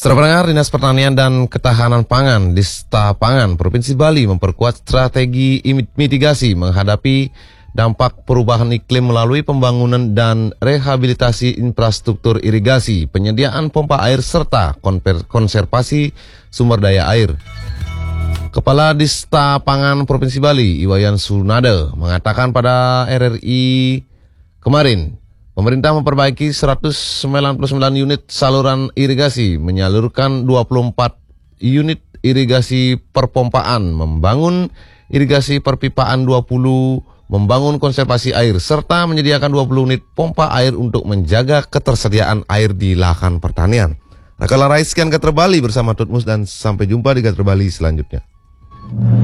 Saudara pendengar, Dinas Pertanian dan Ketahanan Pangan Dista Pangan Provinsi Bali memperkuat strategi mitigasi menghadapi dampak perubahan iklim melalui pembangunan dan rehabilitasi infrastruktur irigasi, penyediaan pompa air serta konservasi sumber daya air. Kepala Dista Pangan Provinsi Bali, Iwayan Sunade, mengatakan pada RRI kemarin, pemerintah memperbaiki 199 unit saluran irigasi, menyalurkan 24 unit irigasi perpompaan, membangun irigasi perpipaan 20, membangun konservasi air, serta menyediakan 20 unit pompa air untuk menjaga ketersediaan air di lahan pertanian. Raka Larai, sekian Gather Bali bersama Tutmus dan sampai jumpa di Gather Bali selanjutnya.